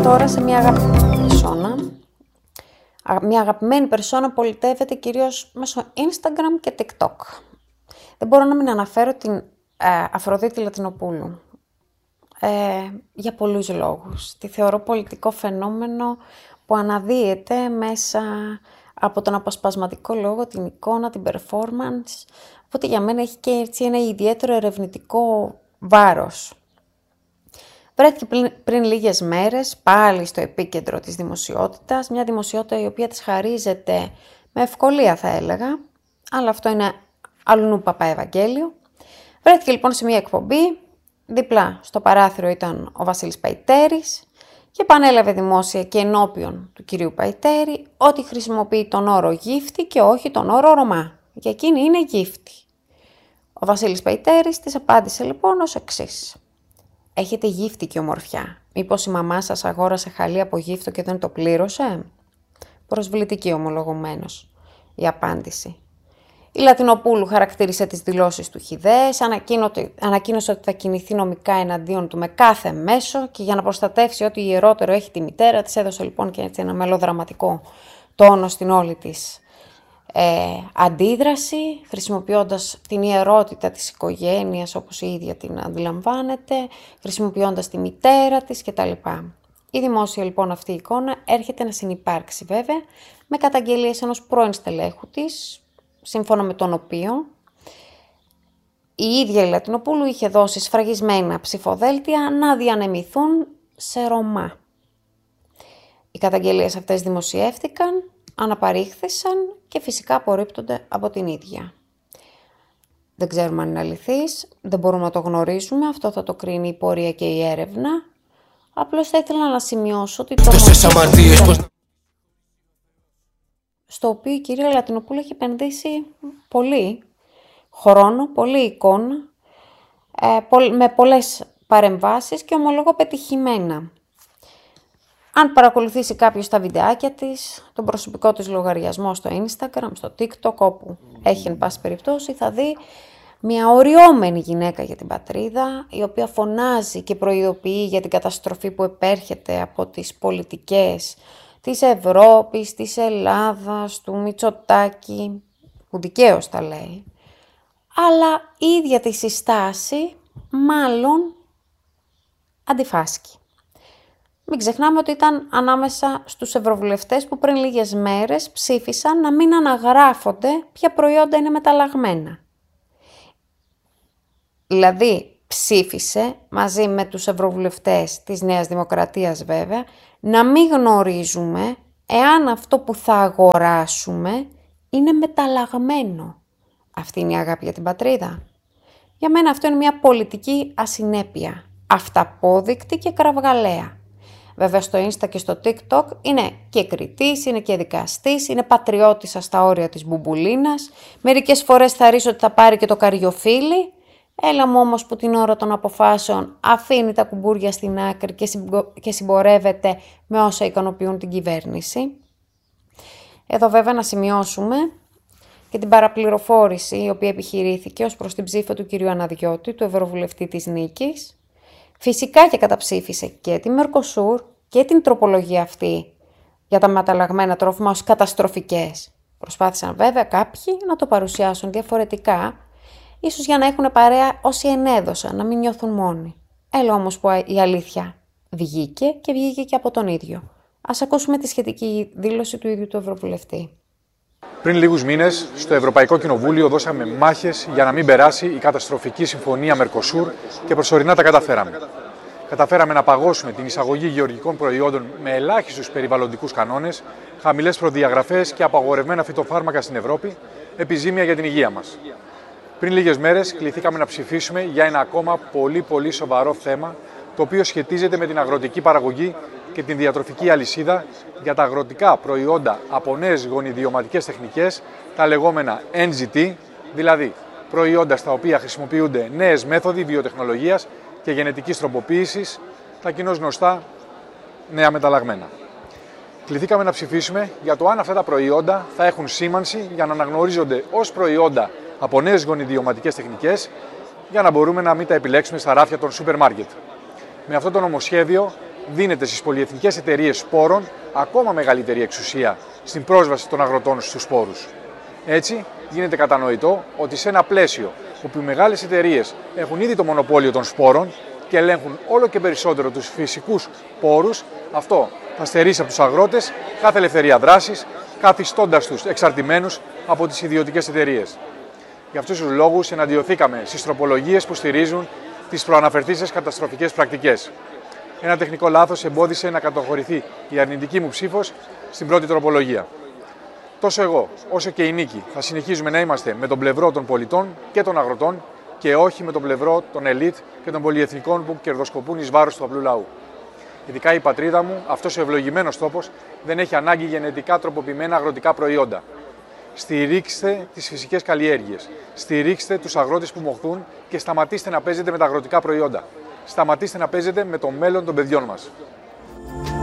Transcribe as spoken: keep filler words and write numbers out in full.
τώρα σε μια αγαπημένη περσόνα. Μια αγαπημένη περσόνα πολιτεύεται κυρίως μέσω Instagram και TikTok. Δεν μπορώ να μην αναφέρω την ε, Αφροδίτη Λατινοπούλου. Ε, για πολλούς λόγους. Τη θεωρώ πολιτικό φαινόμενο που αναδύεται μέσα από τον αποσπασματικό λόγο, την εικόνα, την performance. Οπότε για μένα έχει και έτσι ένα ιδιαίτερο ερευνητικό βάρος. Βρέθηκε πριν, πριν λίγες μέρες πάλι στο επίκεντρο της δημοσιότητας, μια δημοσιότητα η οποία της χαρίζεται με ευκολία θα έλεγα, αλλά αυτό είναι αλλού παπά Ευαγγέλιο. Βρέθηκε λοιπόν σε μια εκπομπή, δίπλα στο παράθυρο ήταν ο Βασίλης Παϊτέρης και επανέλαβε δημόσια και ενώπιον του κυρίου Παϊτέρη ότι χρησιμοποιεί τον όρο γύφτη και όχι τον όρο Ρωμά. Και εκείνη είναι γύφτη. Ο Βασίλης Παϊτέρης της απάντησε λοιπόν ως εξής. Έχετε γύφτη και ομορφιά. Μήπως η μαμά σας αγόρασε χαλί από γύφτο και δεν το πλήρωσε? Προσβλητική ομολογουμένως η απάντηση. Η Λατινοπούλου χαρακτήρισε τις δηλώσεις του χυδαίες, ανακοίνωσε ότι θα κινηθεί νομικά εναντίον του με κάθε μέσο και για να προστατεύσει ότι ιερότερο έχει τη μητέρα της έδωσε λοιπόν και έτσι ένα μελοδραματικό τόνο στην όλη της ε, αντίδραση, χρησιμοποιώντας την ιερότητα της οικογένειας όπως η ίδια την αντιλαμβάνεται, χρησιμοποιώντας τη μητέρα της κτλ. Η δημόσια λοιπόν αυτή η εικόνα έρχεται να συνυπάρξει βέβαια με καταγγελίες ενός πρώην στελέχου της, σύμφωνα με τον οποίο η ίδια η Λατινοπούλου είχε δώσει σφραγισμένα ψηφοδέλτια να διανεμηθούν σε Ρωμά. Οι καταγγελίες αυτές δημοσιεύτηκαν, αναπαρήχθησαν και φυσικά απορρίπτονται από την ίδια. Δεν ξέρουμε αν είναι αληθής, δεν μπορούμε να το γνωρίζουμε, αυτό θα το κρίνει η πορεία και η έρευνα. Απλώς θα ήθελα να σημειώσω ότι το μοντέλο στο οποίο η κυρία Λατινοπούλου έχει επενδύσει πολύ χρόνο, πολύ εικόνα, με πολλές παρεμβάσεις και ομολόγω πετυχημένα. Αν παρακολουθήσει κάποιος τα βιντεάκια της, τον προσωπικό της λογαριασμό στο Instagram, στο TikTok, όπου έχει εν πάση περιπτώσει, θα δει μια οριόμενη γυναίκα για την πατρίδα, η οποία φωνάζει και προειδοποιεί για την καταστροφή που επέρχεται από τις πολιτικές της Ευρώπης, της Ελλάδας, του Μητσοτάκη, που δικαίως τα λέει, αλλά η ίδια τη συστάση μάλλον αντιφάσκει. Μην ξεχνάμε ότι ήταν ανάμεσα στους ευρωβουλευτές που πριν λίγες μέρες ψήφισαν να μην αναγράφονται ποια προϊόντα είναι μεταλλαγμένα. Δηλαδή ψήφισε μαζί με τους ευρωβουλευτές της Νέας Δημοκρατίας βέβαια να μην γνωρίζουμε εάν αυτό που θα αγοράσουμε είναι μεταλλαγμένο. Αυτή είναι η αγάπη για την πατρίδα. Για μένα αυτό είναι μια πολιτική ασυνέπεια, αυταπόδεικτη και κραυγαλαία. Βέβαια στο Insta και στο TikTok είναι και κριτής, είναι και δικαστής, είναι πατριώτησα στα όρια της μπουμπουλίνας. Μερικές φορές θα ρίσω ότι θα πάρει και το καριοφίλι. Έλα μου όμως που την ώρα των αποφάσεων αφήνει τα κουμπούρια στην άκρη και, συμπο... και συμπορεύεται με όσα ικανοποιούν την κυβέρνηση. Εδώ βέβαια να σημειώσουμε και την παραπληροφόρηση η οποία επιχειρήθηκε ως προς την ψήφο του κυρίου Αναδιώτη, του Ευρωβουλευτή της Νίκης. Φυσικά και καταψήφισε και τη Μερκοσούρ και την τροπολογία αυτή για τα μεταλλαγμένα τρόφιμα ως καταστροφικές. Προσπάθησαν βέβαια κάποιοι να το παρουσιάσουν διαφορετικά, ίσως για να έχουν παρέα όσοι ενέδωσαν, να μην νιώθουν μόνοι. Έλα όμως που η αλήθεια βγήκε και βγήκε και από τον ίδιο. Ας ακούσουμε τη σχετική δήλωση του ίδιου του Ευρωβουλευτή. Πριν λίγους μήνες, στο Ευρωπαϊκό Κοινοβούλιο δώσαμε μάχες για να μην περάσει η καταστροφική συμφωνία Μερκοσούρ και προσωρινά τα καταφέραμε. Καταφέραμε να παγώσουμε την εισαγωγή γεωργικών προϊόντων με ελάχιστους περιβαλλοντικούς κανόνες, χαμηλές προδιαγραφές και απαγορευμένα φυτοφάρμακα στην Ευρώπη, επιζήμια για την υγεία μας. Πριν λίγες μέρες κληθήκαμε να ψηφίσουμε για ένα ακόμα πολύ πολύ σοβαρό θέμα, το οποίο σχετίζεται με την αγροτική παραγωγή και την διατροφική αλυσίδα για τα αγροτικά προϊόντα από νέες γονιδιωματικές τεχνικές, τα λεγόμενα Εν Τζι Τι, δηλαδή προϊόντα στα οποία χρησιμοποιούνται νέες μέθοδοι βιοτεχνολογίας και γενετικής τροποποίησης, τα κοινώς γνωστά νέα μεταλλαγμένα. Κληθήκαμε να ψηφίσουμε για το αν αυτά τα προϊόντα θα έχουν σήμανση για να αναγνωρίζονται ως προϊόντα από νέες γονιδιωματικές τεχνικές, για να μπορούμε να μην τα επιλέξουμε στα ράφια των σούπερ μάρκετ. Με αυτό το νομοσχέδιο δίνεται στις πολυεθνικές εταιρείες σπόρων ακόμα μεγαλύτερη εξουσία στην πρόσβαση των αγροτών στους σπόρους. Έτσι, γίνεται κατανοητό ότι σε ένα πλαίσιο όπου οι μεγάλες εταιρείες έχουν ήδη το μονοπόλιο των σπόρων και ελέγχουν όλο και περισσότερο τους φυσικούς πόρους, αυτό θα στερήσει από τους αγρότες κάθε ελευθερία δράσης, καθιστώντας τους εξαρτημένους από τις ιδιωτικές εταιρείες. Για αυτούς τους λόγους εναντιωθήκαμε στις τροπολογίες που στηρίζουν τις προαναφερθήσεις καταστροφικές πρακτικές. Ένα τεχνικό λάθος εμπόδισε να καταχωρηθεί η αρνητική μου ψήφος στην πρώτη τροπολογία. Τόσο εγώ όσο και η Νίκη θα συνεχίζουμε να είμαστε με τον πλευρό των πολιτών και των αγροτών και όχι με τον πλευρό των ελίτ και των πολυεθνικών που κερδοσκοπούν εις βάρος του απλού λαού. Ειδικά η πατρίδα μου, αυτός ο ευλογημένος τόπος, δεν έχει ανάγκη γενετικά τροποποιημένα αγροτικά προϊόντα. Στηρίξτε τις φυσικές καλλιέργειες. Στηρίξτε τους αγρότες που μοχθούν και σταματήστε να παίζετε με τα αγροτικά προϊόντα. Σταματήστε να παίζετε με το μέλλον των παιδιών μας.